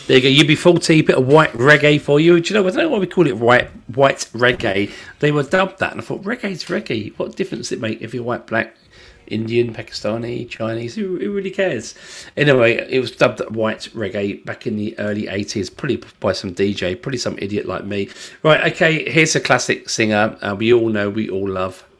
There you go. UB40, bit of white reggae for you. Do you know? I don't know why we call it white reggae. They were dubbed that, and I thought reggae's reggae. What difference does it make if you're white, black, Indian, Pakistani, Chinese? Who really cares? Anyway, it was dubbed white reggae back in the early 80s, probably by some DJ, probably some idiot like me. Right, okay, here's a classic singer we all know, we all love.